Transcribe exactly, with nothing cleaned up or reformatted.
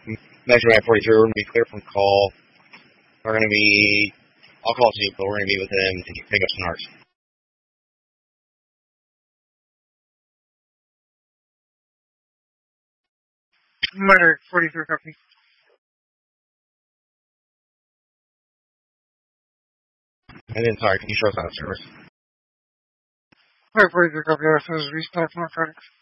Measurement forty-three, we're going to be clear from call. We're going to be, I'll call Snoop, but we're going to be with him to pick up Snarks. Minor forty-three company. And then, sorry, can you show us out of service? Minor forty-three company, this is restart narcotics.